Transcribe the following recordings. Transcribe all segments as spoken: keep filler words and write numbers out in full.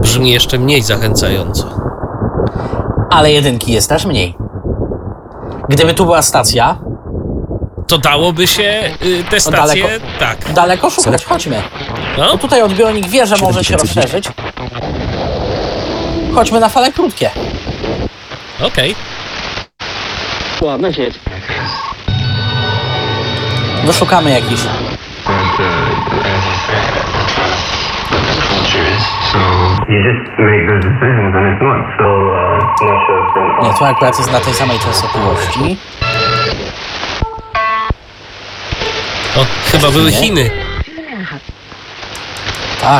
brzmi jeszcze mniej zachęcająco. Ale jedynki jest też mniej. Gdyby tu była stacja... To dałoby się y, te stacje... daleko, tak. Daleko szukać, chodźmy. No? Bo tutaj odbiornik wie, że może się rozszerzyć. Chodźmy na fale krótkie. Okej. Okay. Wyszukamy jakiś. Nie, to akurat jest na tej samej częstotliwości. O, chyba były Chiny. Tak.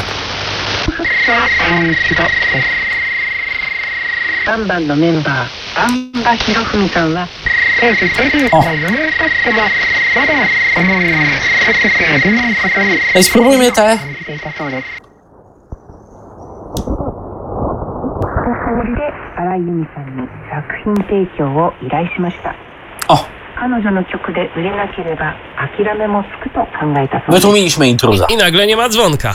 O. No i spróbujmy te... O! Wytłumiliśmy intruza. I nagle nie ma dzwonka.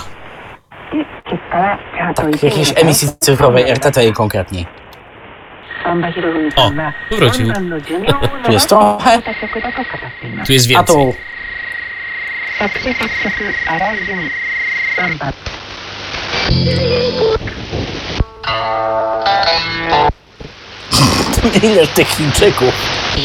Tak, jakiejś emisji cyfrowej, R T T I konkretniej. O, wrócił. Tu jest trochę, Tu jest a więcej. tu... Ile tych Chińczyków?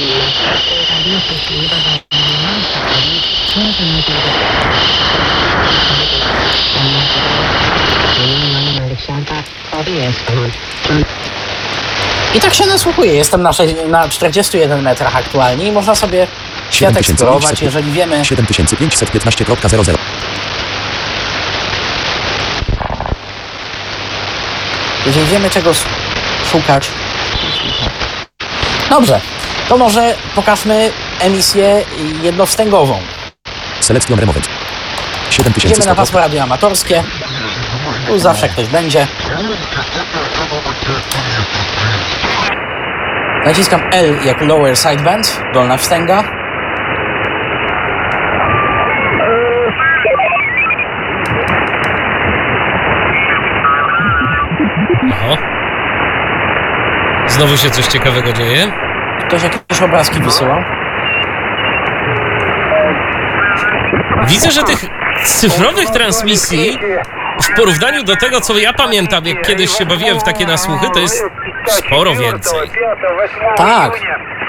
I tak się nasłuchuje. Jestem na, sześć, na czterdziestu jeden metrach aktualnie i można sobie świat eksplorować, jeżeli wiemy... siedem tysięcy pięćset piętnaście kropka zero zero. Jeżeli wiemy czego szukać. Dobrze, to może pokażmy emisję jednowstęgową. Selection removed. siedem tysięcy Idziemy na pasmo radioamatorskie. Tu zawsze ktoś będzie. Naciskam L jak lower sideband, dolna wstęga. Oho. Znowu się coś ciekawego dzieje. Ktoś jakieś obrazki wysyłał. Widzę, że tych cyfrowych transmisji w porównaniu do tego, co ja pamiętam, jak kiedyś się bawiłem w takie nasłuchy, to jest sporo więcej. Tak.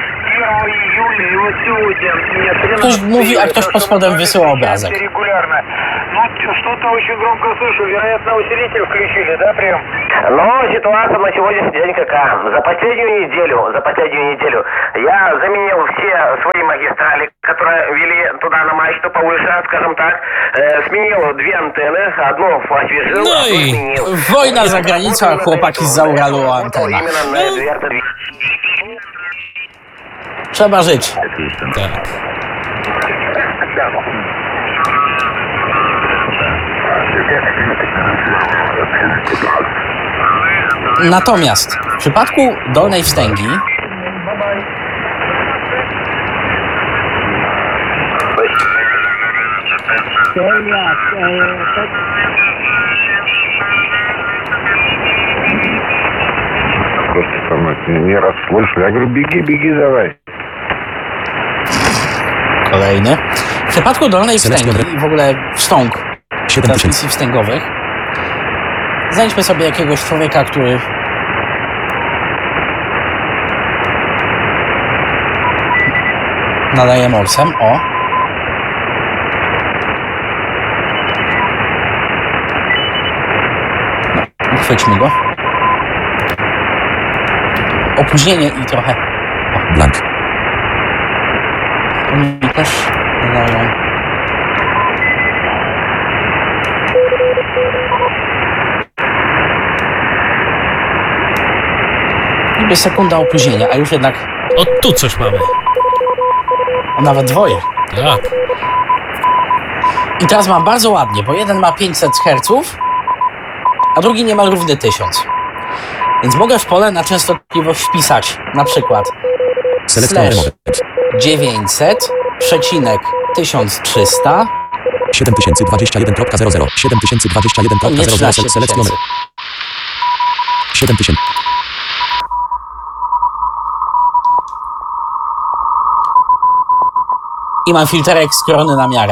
Ktoś mówi, a ktoś pod spodem wysyła obrazek. Что-то очень громко слышу, вероятно, усилитель включили, да, прием? Но ситуация на сегодняшний день какая? За последнюю неделю, за последнюю неделю я заменил все свои магистрали, которые вели туда на мачту повыше, скажем так, э, сменил две антенны, одну освежил, No одну i сменил. Wojna za granicą, a chłopaki z Zauralu o antenach. Именно на дверце. Trzeba żyć. tak. Natomiast w przypadku dolnej wstęgi Просто там не расслышали. Я говорю, беги, беги, давай. kolejny. W przypadku dolnej wstęgi i w ogóle wstąg transmisji wstęgowych znajdźmy sobie jakiegoś człowieka, który nadaje morsem. O! No, uchwyćmy go. Opóźnienie i trochę... Blank. Oni też nadają... Niby sekunda opóźnienia, a już jednak... O, tu coś mamy. O, nawet dwoje. Tak. I teraz mam bardzo ładnie, bo jeden ma pięćset herców, a drugi niemal równy tysiąc. Więc mogę w pole na częstotliwość wpisać na przykład slash dziewięćset przecinek tysiąc trzysta siedem tysięcy dwadzieścia jeden kropka zero zero siedem tysięcy dwadzieścia jeden kropka zero zero selekcjoner. siedem tysięcy. I mam filterek skrojony na miarę.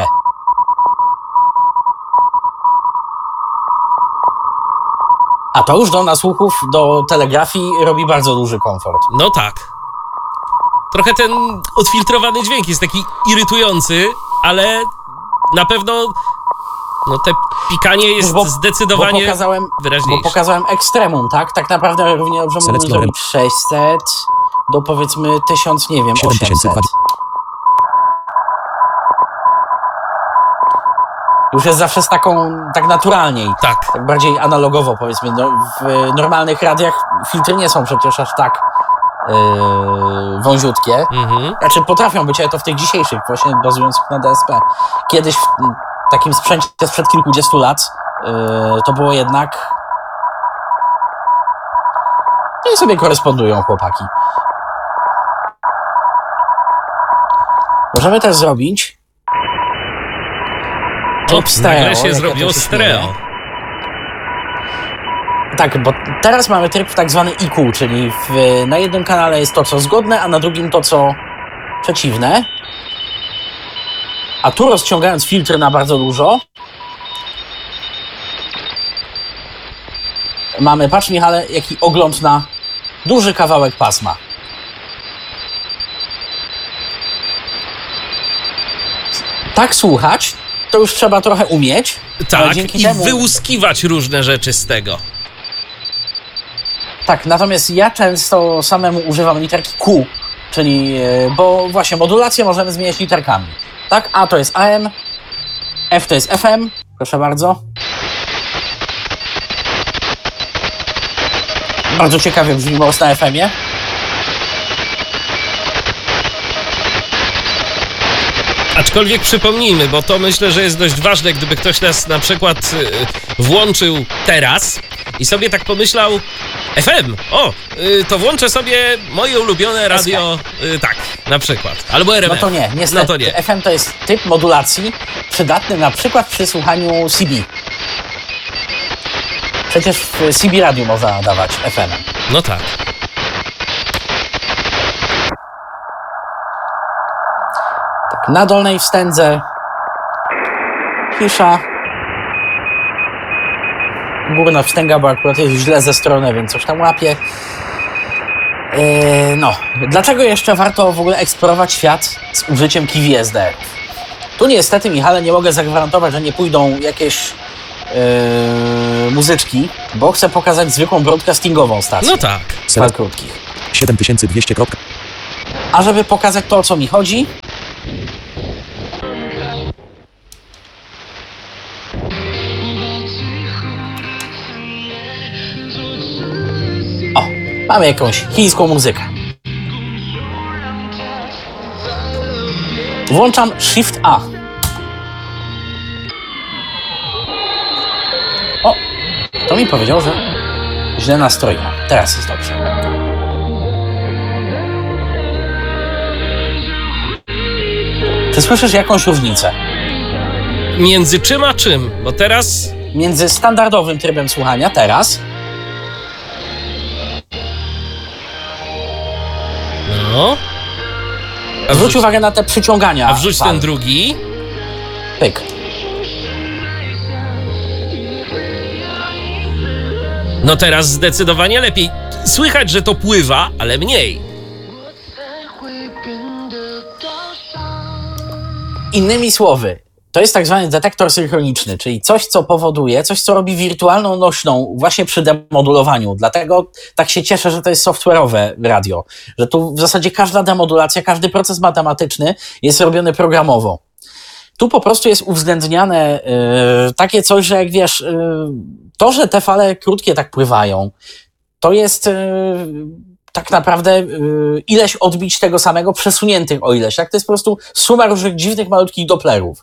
A to już do nasłuchów, do telegrafii robi bardzo duży komfort. No tak. Trochę ten odfiltrowany dźwięk jest taki irytujący, ale na pewno no te pikanie jest bo, zdecydowanie bo pokazałem, wyraźniejsze. Bo pokazałem ekstremum, tak? Tak naprawdę równie dobrze mógłbym Select zrobić sześćset do powiedzmy tysiąc, nie wiem, osiemset. Już jest zawsze z taką, tak naturalniej. Tak. Tak bardziej analogowo, powiedzmy. No, w normalnych radiach filtry nie są przecież aż tak yy, wąziutkie. Mhm. Znaczy potrafią być, ale to w tych dzisiejszych, właśnie bazujących na D S P. Kiedyś w takim sprzęcie sprzed kilkudziestu lat yy, to było jednak... No i sobie korespondują chłopaki. Możemy też zrobić O, stereo, nagle się jak ja zrobiło to się stereo. śmieję. Tak, bo teraz mamy tryb tak zwany I Q, czyli w, na jednym kanale jest to, co zgodne, a na drugim to, co przeciwne. A tu rozciągając filtry na bardzo dużo, mamy, patrz Michale, jaki ogląd na duży kawałek pasma. Tak słuchać, to już trzeba trochę umieć. ale Tak, dzięki i temu... wyłuskiwać różne rzeczy z tego. Tak, natomiast ja często samemu używam literki Q, czyli, bo właśnie modulację możemy zmieniać literkami. Tak, A to jest A M, F to jest F M, proszę bardzo. Bardzo ciekawie brzmi most na F M-ie. Aczkolwiek przypomnijmy, bo to myślę, że jest dość ważne, gdyby ktoś nas na przykład y, włączył teraz i sobie tak pomyślał, F M, o, y, to włączę sobie moje ulubione radio, y, tak, na przykład, albo R M F. No to nie, niestety. No to nie. F M to jest typ modulacji przydatny na przykład przy słuchaniu C B. Przecież w C B radiu można nadawać F M. No tak. Na dolnej wstędze cisza. Górna wstęga, bo akurat jest źle ze strony, więc coś tam łapie. Yy, no, dlaczego jeszcze warto w ogóle eksplorować świat z użyciem K V S D? Tu niestety, Michale, nie mogę zagwarantować, że nie pójdą jakieś yy, muzyczki, bo chcę pokazać zwykłą broadcastingową stację. No tak. Fal krótkich. siedem tysięcy dwieście. A żeby pokazać to, o co mi chodzi, o, mamy jakąś chińską muzykę. Włączam Shift A. O, to mi powiedział, że źle nastroiło. Teraz jest dobrze. Czy słyszysz jakąś różnicę Między czym a czym? Bo teraz... między standardowym trybem słuchania teraz No... A zwróć wrzuć, uwagę na te przyciągania. a wrzuć fal. ten drugi. Pyk. No teraz zdecydowanie lepiej. Słychać, że to pływa, ale mniej. Innymi słowy, to jest tak zwany detektor synchroniczny, czyli coś, co powoduje, coś, co robi wirtualną nośną właśnie przy demodulowaniu. Dlatego tak się cieszę, że to jest software'owe radio. Że tu w zasadzie każda demodulacja, każdy proces matematyczny jest robiony programowo. Tu po prostu jest uwzględniane yy, takie coś, że jak wiesz, yy, to, że te fale krótkie tak pływają, to jest... Yy, tak naprawdę yy, ileś odbić tego samego przesuniętych o ileś. Tak? To jest po prostu suma różnych dziwnych, malutkich doplerów.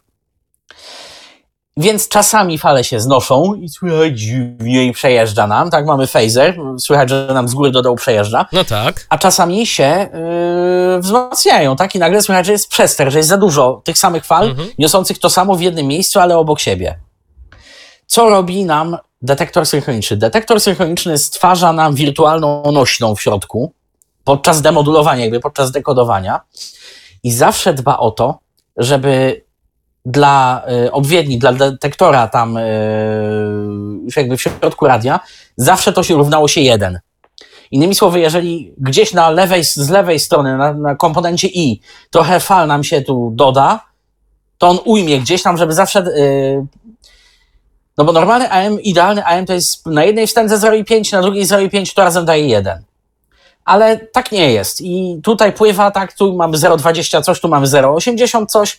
Więc czasami fale się znoszą i słychać dziwnie i przejeżdża nam. Tak, mamy phaser, słychać, że nam z góry do dołu przejeżdża. No tak. A czasami się yy, wzmacniają, tak? I nagle słychać, że jest przester, że jest za dużo tych samych fal, Mhm. niosących to samo w jednym miejscu, ale obok siebie. Co robi nam detektor synchroniczny. Detektor synchroniczny stwarza nam wirtualną nośną w środku podczas demodulowania, jakby podczas dekodowania i zawsze dba o to, żeby dla y, odpowiedni, dla detektora tam y, już jakby w środku radia, zawsze to się równało się jeden. Innymi słowy, jeżeli gdzieś na lewej, z lewej strony, na, na komponencie I, trochę fal nam się tu doda, to on ujmie gdzieś tam, żeby zawsze... Yy, no bo normalny A M, idealny A M to jest na jednej wstędze zero przecinek pięć, na drugiej zero przecinek pięć, to razem daje jeden. Ale tak nie jest. I tutaj pływa tak, tu mamy zero przecinek dwadzieścia coś, tu mamy zero przecinek osiemdziesiąt coś,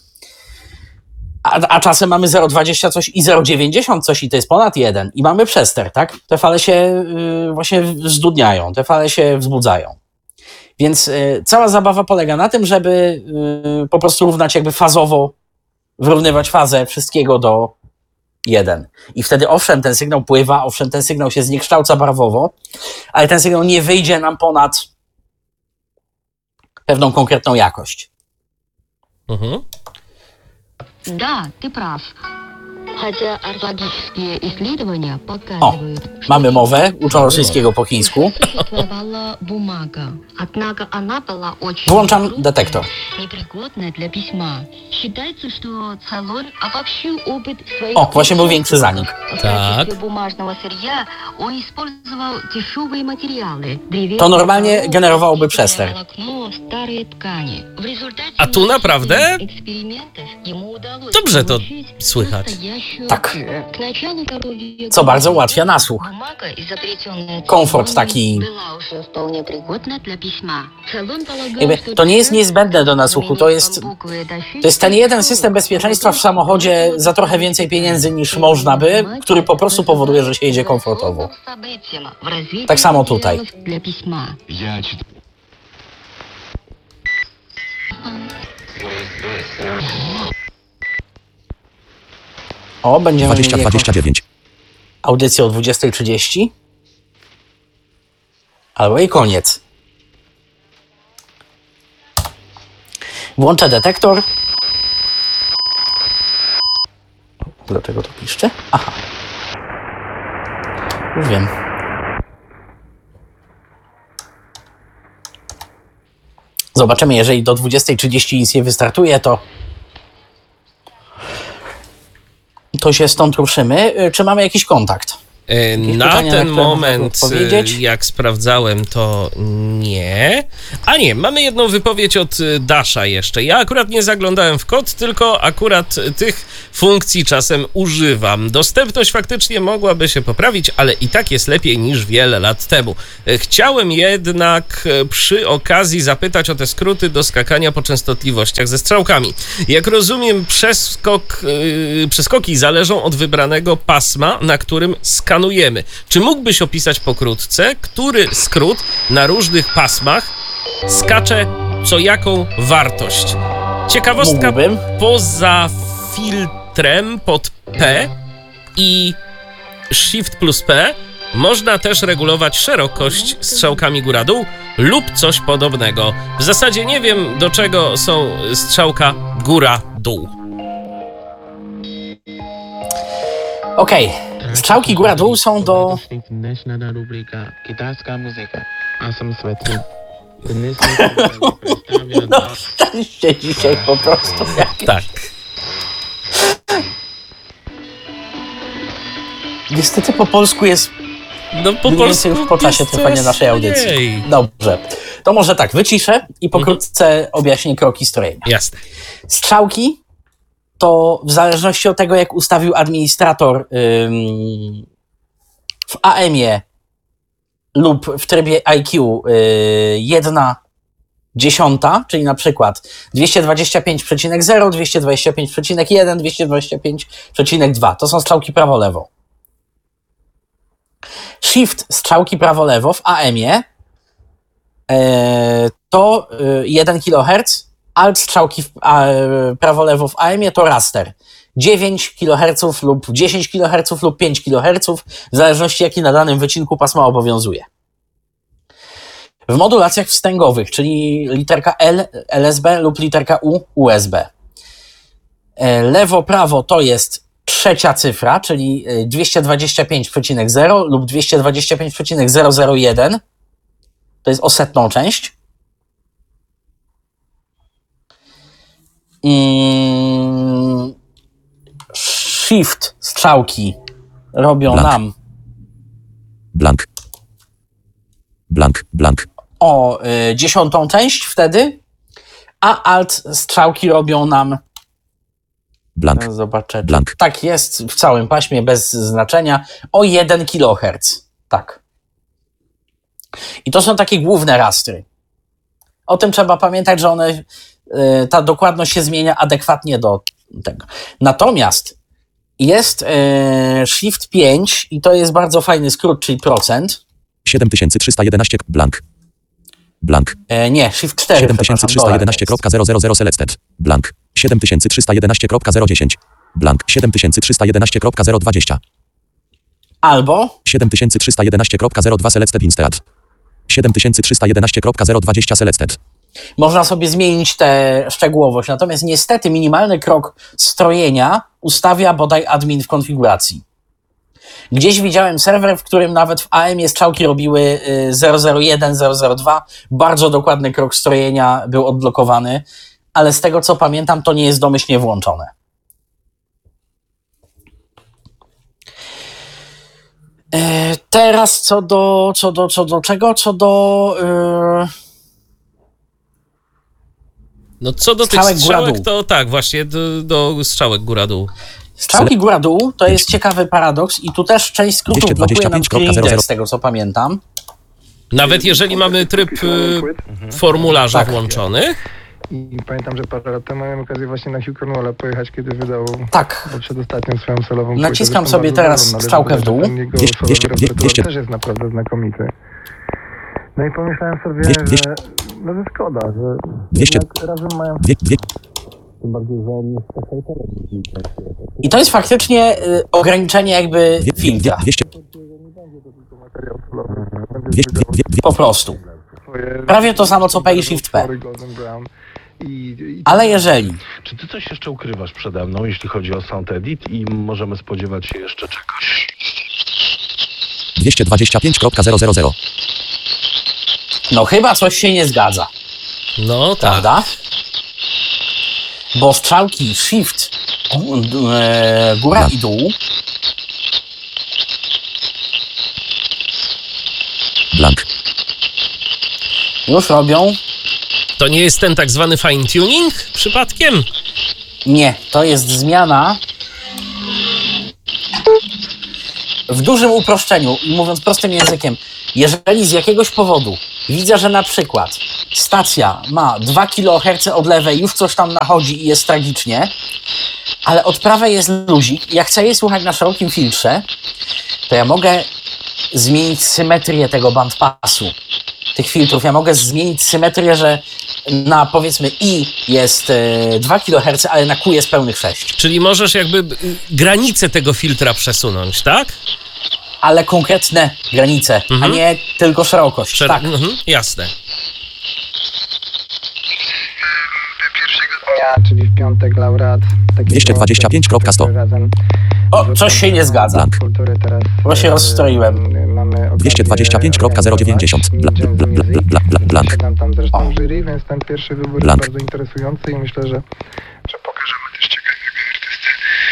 a, a czasem mamy zero przecinek dwadzieścia coś i zero przecinek dziewięćdziesiąt coś i to jest ponad jeden. I mamy przester, tak? Te fale się yy, właśnie zdudniają, te fale się wzbudzają. Więc y, cała zabawa polega na tym, żeby y, po prostu równać jakby fazowo, wyrównywać fazę wszystkiego do jeden. I wtedy owszem, ten sygnał pływa, owszem, ten sygnał się zniekształca barwowo, ale ten sygnał nie wyjdzie nam ponad pewną konkretną jakość. Mhm. Да, ты прав. Хотя орфологические исследования O, показывают, что mamy mowę, uczą rosyjskiego po chińsku. существовала бумага. Однако она была очень Włączam хрупкой, detektor. непригодная для письма. Считается, что Цалон обобщил опыт своих... O, właśnie był większy zanik. В Так. качестве бумажного сырья он использовал дешевые материалы. Древесное To normalnie волокно, generowałoby przester. волокно, старые ткани. В результате A tu naprawdę eksperymentów jemu udało dobrze to получить słychać. Tak. К началу коровьего Co bardzo ułatwia nasłuch. бумага, изобретенная Komfort Цалоном, taki. была уже вполне пригодна для письма. Цалон полагал, Jakby что to nie jest писать niezbędne do nasłuchu, to jest, бамбуковые дощечки to jest ten jeden system bezpieczeństwa w samochodzie za trochę więcej pieniędzy niż można by, który po prostu powoduje, że się jedzie komfortowo. событием в развитии Tak samo tutaj. материалов для письма. O, będziemy dwadzieścia mieli jakąś dwadzieścia dziewięć. audycję o dwudziestej trzydzieści. Albo i koniec. Włączę detektor. Dlaczego to piszczy? Aha. Już wiem. Zobaczymy, jeżeli do dwudziestej trzydzieści nic nie wystartuje, to to się stąd ruszymy. Czy mamy jakiś kontakt? E, Na pytania, na ten które moment, można odpowiedzieć? e, jak sprawdzałem, to nie. A nie, mamy jedną wypowiedź od e, Dasha jeszcze. Ja akurat nie zaglądałem w kod, tylko akurat tych funkcji czasem używam. Dostępność faktycznie mogłaby się poprawić, ale i tak jest lepiej niż wiele lat temu. E, Chciałem jednak e, przy okazji zapytać o te skróty do skakania po częstotliwościach ze strzałkami. Jak rozumiem, przeskok, e, przeskoki zależą od wybranego pasma, na którym skanujemy. Czy mógłbyś opisać pokrótce, który skrót na różnych pasmach skacze co jaką wartość? Ciekawostka, Mógłbym. poza filtrem pod P i Shift plus P można też regulować szerokość strzałkami góra-dół lub coś podobnego. W zasadzie nie wiem, do czego są strzałka góra-dół. Okej. Strzałki góra-dół są do... International rubryka Kitajska muzyka. A sam sweaty. No, staliście dzisiaj po prostu jakieś... Tak. Niestety po polsku jest No po mniej więcej już po czasie polsku trwania naszej audycji. Ojej. Dobrze. To może tak, wyciszę i pokrótce objaśnię kroki strojenia. Jasne. Strzałki to w zależności od tego, jak ustawił administrator ym, w A M-ie lub w trybie I Q yy, jedna dziesiąta, czyli na przykład dwieście dwadzieścia pięć przecinek zero, dwieście dwadzieścia pięć przecinek jeden, dwieście dwadzieścia pięć przecinek dwa. To są strzałki prawo-lewo. Shift strzałki prawo-lewo w A M-ie yy, to yy, jeden kiloherc, alt strzałki w, a, prawo-lewo w A M-ie to raster. dziewięć kiloherców lub dziesięć kiloherców lub pięć kiloherców, w zależności jaki na danym wycinku pasma obowiązuje. W modulacjach wstęgowych, czyli literka L, L S B lub literka U, U S B. Lewo-prawo to jest trzecia cyfra, czyli dwieście dwadzieścia pięć przecinek zero lub dwieście dwadzieścia pięć przecinek zero zero jeden. To jest o setną część. Mm, shift strzałki robią Blank. nam Blank. Blank, blank. o y, dziesiątą część wtedy, a alt strzałki robią nam, Blank. zobaczę, czy Blank. tak jest w całym paśmie bez znaczenia, o jeden kiloherc. Tak. I to są takie główne rastry. O tym trzeba pamiętać, że one, y, ta dokładność się zmienia adekwatnie do tego. Natomiast jest y, Shift pięć i to jest bardzo fajny skrót, czyli procent. siedem tysięcy trzysta jedenaście. Blank. Blank. E, nie, Shift cztery. siedem tysięcy trzysta jedenaście kropka zero zero zero selected. Blank. siedem tysięcy trzysta jedenaście kropka zero dziesięć. Blank. siedem tysięcy trzysta jedenaście kropka zero dwadzieścia. Albo siedem tysięcy trzysta jedenaście kropka zero dwa selected instead. siedem tysięcy trzysta jedenaście kropka zero dwadzieścia selected. można sobie zmienić tę szczegółowość. Natomiast niestety minimalny krok strojenia ustawia bodaj admin w konfiguracji. Gdzieś widziałem serwer, w którym nawet w A M ie strzałki robiły zero zero jeden, zero zero dwa. Bardzo dokładny krok strojenia był odblokowany, ale z tego co pamiętam, to nie jest domyślnie włączone. Teraz co do, co do, co do czego? Co do... Yy... No co do Strzałek tych strzałek, góra-dół. to tak, właśnie do, do strzałek góra-dół. Strzałki góra-dół to jest ciekawy paradoks i tu też część skrótów blokuje nam screen z tego co pamiętam. Nawet jeżeli mamy tryb y, formularza Tak. włączony. I pamiętam, że parę lat temu miałem okazję właśnie na Hugh Cornwalla pojechać, kiedy wydał Tak. przedostatnią swoją solową płytę. Naciskam Zresztą sobie bardzo teraz dobrą, należy strzałkę w dodać, dół. że ten jego Dwieście- solowy dwieście- repertuar dwieście- też jest naprawdę znakomity. No i pomyślałem sobie, Dwieście- dwieście- że no że szkoda, że Dwieście- jednak razem mają Dwie, dwie, tym bardziej, że oni z telewizji. I to jest faktycznie y, ograniczenie jakby dwie, dwie, filtra. dwieście, Materiał solowy. dwie, dwie, dwie, dwie, Po prostu. Swoje- Prawie to samo, co P i Shift P. Golden Brown. I, i Ale jeżeli Czy ty coś jeszcze ukrywasz przede mną, jeśli chodzi o Sound Edit i możemy spodziewać się jeszcze czegoś? dwieście dwadzieścia pięć kropka zero zero zero. no chyba coś się nie zgadza, No tak. prawda? Bo strzałki Shift gó- e, góra i dół Blank. już robią. To nie jest ten tak zwany fine tuning przypadkiem? Nie, to jest zmiana w dużym uproszczeniu i mówiąc prostym językiem, jeżeli z jakiegoś powodu widzę, że na przykład stacja ma dwa kiloherce od lewej, już coś tam nachodzi i jest tragicznie, ale od prawej jest luzik i ja chcę jej słuchać na szerokim filtrze, to ja mogę zmienić symetrię tego bandpassu, tych filtrów. Ja mogę zmienić symetrię, że na powiedzmy I jest e, dwa kiloherce, ale na Q jest pełnych sześć. Czyli możesz jakby y, granicę tego filtra przesunąć, tak? Ale konkretne granice, Mhm. a nie tylko szerokość. Przer- tak. mhm, jasne. dnia, czyli w piątek laureat. takiego dwieście dwadzieścia pięć kropka sto. razem O, coś się nie zgadza. Blank. kultury teraz. Bo się e, rozstroiłem. Mamy okazję dwieście dwadzieścia pięć kropka zero dziewięćdziesiąt. Bla, bla, bla, bla, bla, bla, bla, blank. Siadam tam zresztą O. w jury, więc ten pierwszy wybór Blank. jest bardzo interesujący i myślę, że, że pokażemy też ciekawego artystę.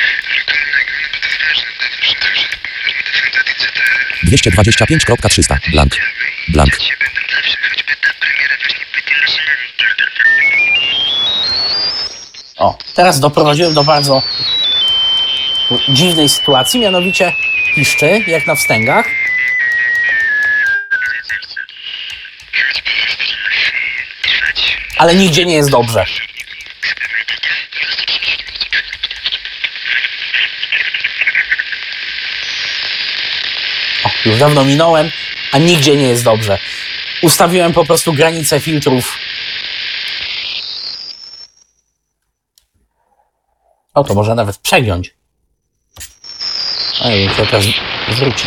dwieście dwadzieścia pięć kropka trzysta. Blank. Blank. O, teraz doprowadziłem do bardzo dziwnej sytuacji, mianowicie piszczy, jak na wstęgach. Ale nigdzie nie jest dobrze. O, już dawno minąłem, a nigdzie nie jest dobrze. Ustawiłem po prostu granicę filtrów. O, to może nawet przegiąć. A ja bym chciał teraz wrócić.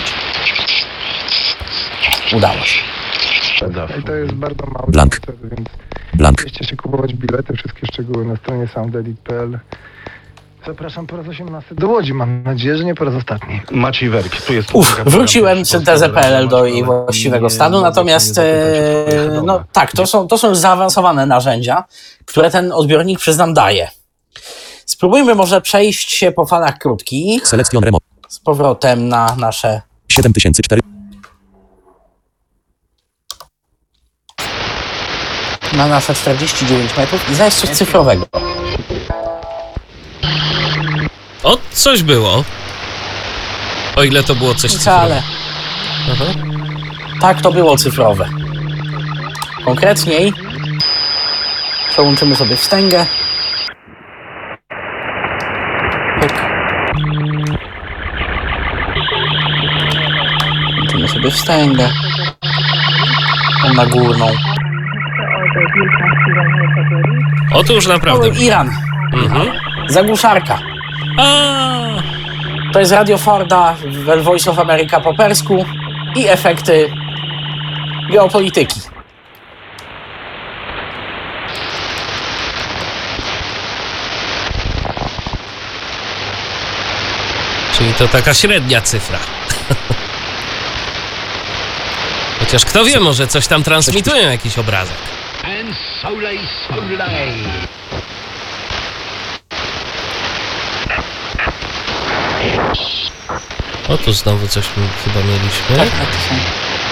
Udało się. I to jest bardzo mały Blank. koncert, więc Blank. Możecie się kupować bilety, wszystkie szczegóły na stronie soundedit kropka p l. Zapraszam po raz osiemnasty do Łodzi. Mam nadzieję, że nie po raz ostatni. Maciej Werk, tu jest... Uf, wróciłem syntezę kropka p l do jej właściwego stanu, natomiast e, no tak, to są, to są już zaawansowane narzędzia, które ten odbiornik, przyznam, daje. Spróbujmy może przejść się po falach krótkich Selection remote. z powrotem na nasze... siedem tysięcy cztery. na nasze czterdzieści dziewięć metrów i zaś coś cyfrowego. O, coś było. O ile to było coś Wcale. cyfrowego. Aha. Tak, to było cyfrowe. Konkretniej przełączymy sobie wstęgę. Pyk. Włączymy sobie wstęgę. Tą na górną. O, to już naprawdę. O, Iran. Mhm. Zagłuszarka. A, To jest Radio Forda, w Voice of America po persku i efekty geopolityki. czyli to taka średnia cyfra. Chociaż kto wie, może coś tam transmitują, jakiś obrazek. O, tu znowu coś mi chyba mieliśmy. Tak, tak, to są.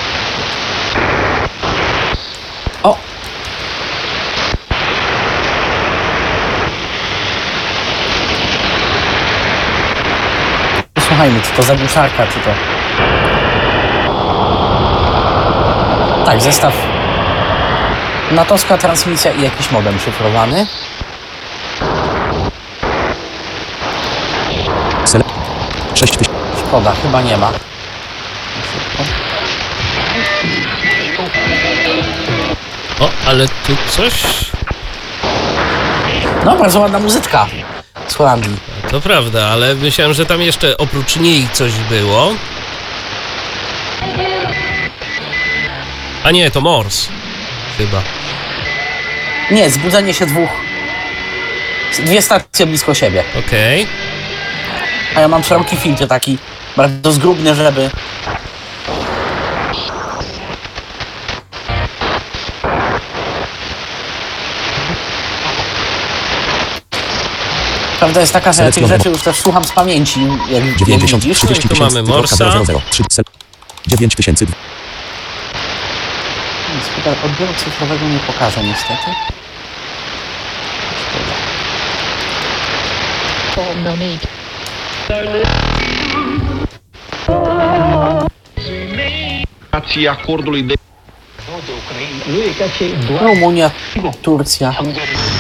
O! Posłuchajmy, czy to zagłuszarka, czy to... Tak, zestaw. natowska transmisja i jakiś modem szyfrowany. sześć tysięcy. Szkoda, chyba nie ma. O, ale tu coś... No, bardzo ładna muzyczka z Holandii. To prawda, ale myślałem, że tam jeszcze oprócz niej coś było. A nie, to Morse. Chyba. Nie, zbudzenie się dwóch. Dwie stacje blisko siebie. Okej. Okay. A ja mam szeroki filtr taki bardzo zgrubny, żeby... Prawda jest taka, że ja tych rzeczy już też słucham z pamięci, jak, jak dziewięćdziesiąt, widzisz. trzydzieści Tu mamy Morsa. dziewięć tysięcy. Odbioru cyfrowego nie pokażę niestety. Rumunia, Turcja.